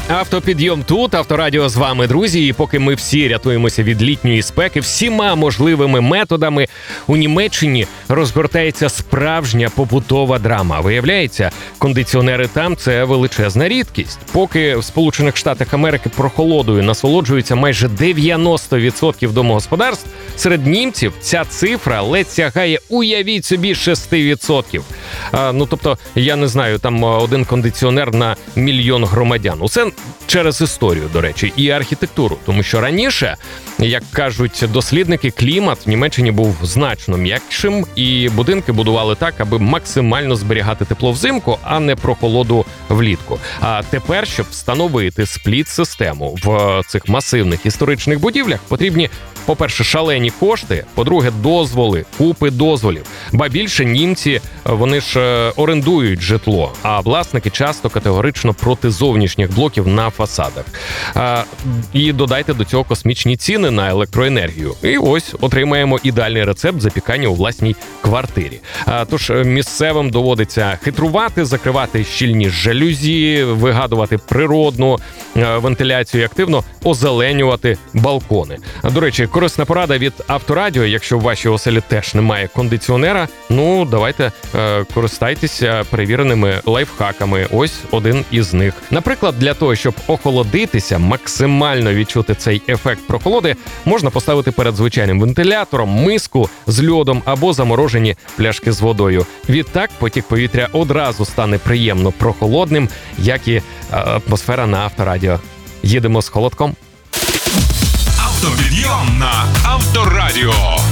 Автопідйом тут, Авторадіо з вами, друзі. І поки ми всі рятуємося від літньої спеки, всіма можливими методами у Німеччині розгортається справжня побутова драма. Виявляється, кондиціонери там – це величезна рідкість. Поки в Сполучених Штатах Америки прохолодою насолоджуються майже 90% домогосподарств, серед німців ця цифра ледь сягає, уявіть собі, 6%. Тобто, я не знаю, там один кондиціонер на мільйон громадян. Усе через історію, до речі, і архітектуру. Тому що раніше, як кажуть дослідники, клімат в Німеччині був значно м'якшим, і будинки будували так, аби максимально зберігати тепло взимку, а не прохолоду влітку. А тепер, щоб встановити спліт-систему в цих масивних історичних будівлях, потрібні, по-перше, шалені кошти, по-друге, дозволи, купи дозволів. Ба більше, німці, вони ж орендують житло, а власники часто категорично проти зовнішніх блоків на фасадах. І додайте до цього космічні ціни на електроенергію. І ось отримаємо ідеальний рецепт запікання у власній квартирі. Тож місцевим доводиться хитрувати, закривати щільні жалюзі, вигадувати природну вентиляцію і активно озеленювати балкони. До речі, корисна порада від Авторадіо: якщо в вашій оселі теж немає кондиціонера, давайте користайтеся перевіреними лайфхаками. Ось один із них. Наприклад, для того, щоб охолодитися, максимально відчути цей ефект прохолоди, можна поставити перед звичайним вентилятором миску з льодом або заморожені пляшки з водою. Відтак потік повітря одразу стане приємно прохолодним, як і атмосфера на Авторадіо. Їдемо з холодком. Автопідйом на Авторадіо.